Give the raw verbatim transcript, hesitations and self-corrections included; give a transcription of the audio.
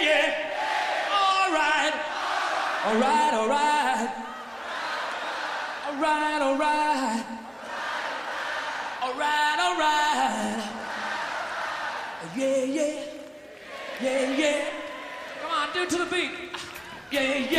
yeah. All right. All right, all right. All right, all right. All right, all right. Yeah, yeah. Yeah, yeah. Come on, do it to the beat. Yeah, yeah.